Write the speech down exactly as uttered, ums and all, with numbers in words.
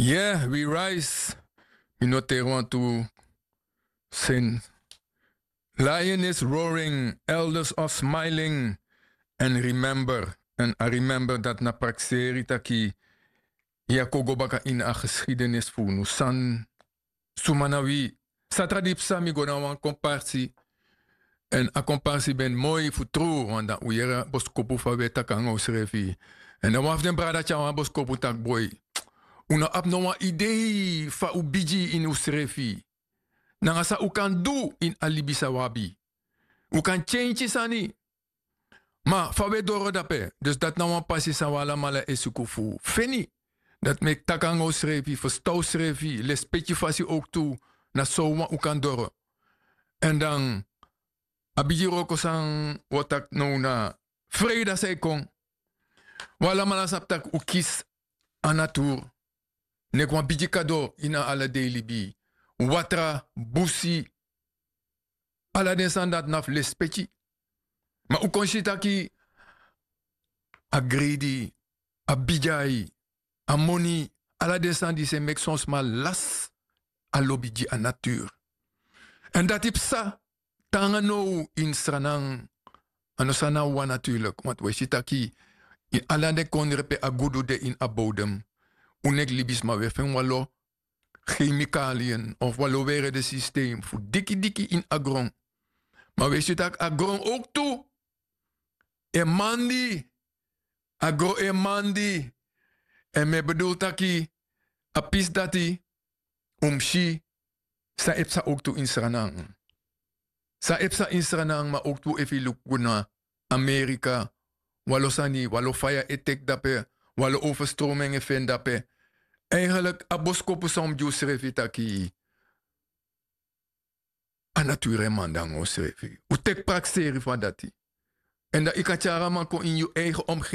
Yeah, we rise. You know, they want to sing. Lion is roaring, elders are smiling. And remember, en I remember dat na praxeri taki, ja kogo baka in a geschiedenis voor nu san, sumanawi. Satradip sami go na wan komparsi. En a komparsi ben mooi voor true, want dat uera boskopu fa weta kan ausrefi. En dan waf den brada cha wan boskopu tak boy. Una ap no wan idee fa u biji in usrefi. Nanga sa u kan do in alibisa wabi. U kan change sani. Maar fa we doro dape. Dus dat nou een passie sa wala mala esukufu. Feni. Dat mek takango srefi, verstouw srefi. Les petje fasi ook toe. Na so wan u kan doro. En dan abiji roko sang watak nou na vrede say kong. Wala mala saptak u kies aan natuur. Nek wan biji kado ina ala daily bi. Watra, busi. Ala den san dat naf les petje. Maar u kon shitaki a greedy, a bijai, a money, ala descend se mek sons mal las a lobiji a natuur. En dat is sa, tanga no in stranang, anosana wa natuurlijk, want we shitaki, in ala de konrepe a gudu de in a bodem, unek libis ma we fen walo, chemicaliën, of walo were de systeem, fu diki diki in agron. Maar we shitak agron ook toe. E mandi, agro e mandi, en me bedoel taki, a pis dati, umshi, sa epsa ook toe in Sranang. Sa epsa in Sranang, maar ook toe efi lukuna, Amerika, walo sani, walo fire etek dape, walo overstroming efen dape. Eigenlijk, a boskopu som ju srefi taki, a nature mandang o srefi. U tek prakseri van dati. En dat ik had jaren in je eigen omgeving.